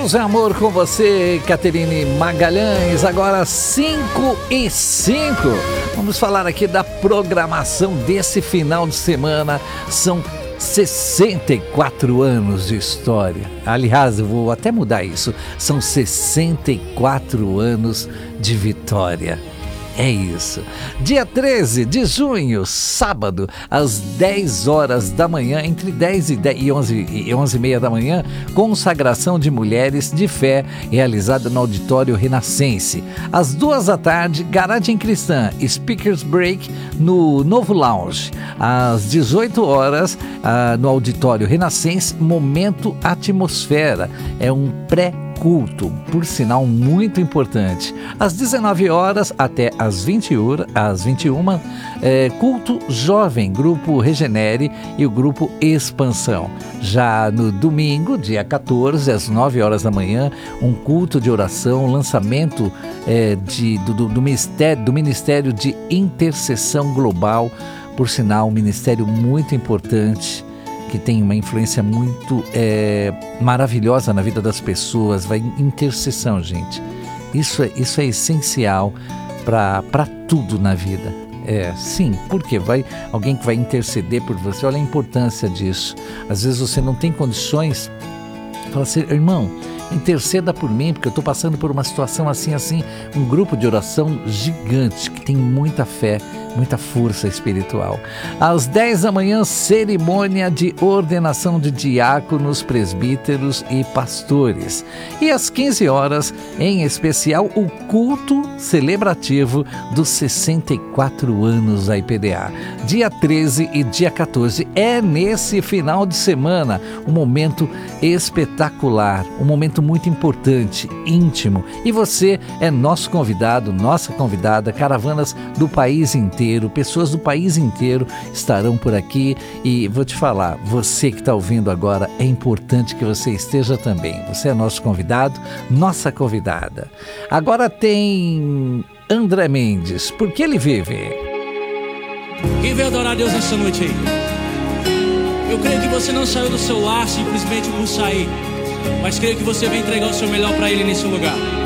Deus é amor com você, Caterine Magalhães, agora 5:05. Vamos falar aqui da programação desse final de semana. São 64 anos de história. Aliás, eu vou até mudar isso. São 64 anos de vitória. É isso. Dia 13 de junho, sábado, às 10 horas da manhã, entre 10 e 11 e meia da manhã, consagração de mulheres de fé, realizada no Auditório Renascense. Às 2 da tarde, Garagem Cristã, Speakers Break no Novo Lounge. Às 18 horas, no Auditório Renascense, Momento Atmosfera. É um pré-culto, por sinal muito importante. Às 19 horas até às 21, culto jovem, grupo Regenere e o grupo Expansão. Já no domingo, dia 14, às 9 horas da manhã, um culto de oração, lançamento do Ministério de Intercessão Global, por sinal, um ministério muito importante, que tem uma influência muito maravilhosa na vida das pessoas. Vai intercessão, gente. Isso é essencial para tudo na vida. Sim, porque vai alguém que vai interceder por você. Olha a importância disso. Às vezes você não tem condições. Fala assim, irmão, interceda por mim, porque eu estou passando por uma situação assim. Um grupo de oração gigante, que tem muita fé, muita força espiritual. Às 10 da manhã, cerimônia de ordenação de diáconos, presbíteros e pastores. E às 15 horas, em especial, o culto celebrativo dos 64 anos da IPDA. Dia 13 e dia 14 é nesse final de semana um momento espetacular, um momento muito importante, íntimo. E você é nosso convidado, nossa convidada. Caravanas do país inteiro, pessoas do país inteiro estarão por aqui. E vou te falar, você que está ouvindo agora, é importante que você esteja também. Você é nosso convidado, nossa convidada. Agora tem André Mendes, porque ele vive. Quem veio adorar a Deus nessa noite aí? Eu creio que você não saiu do seu lar simplesmente por sair, mas creio que você vai entregar o seu melhor para Ele nesse lugar.